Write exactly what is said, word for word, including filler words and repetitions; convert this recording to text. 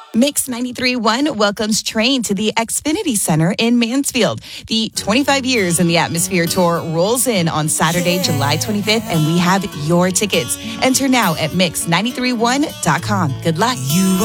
Mix ninety-three point one welcomes Train to the Xfinity Center in Mansfield. The twenty-five years in the Atmosphere Tour rolls in on Saturday, July twenty-fifth, and we have your tickets. Enter now at mix nine three one dot com. Good luck. You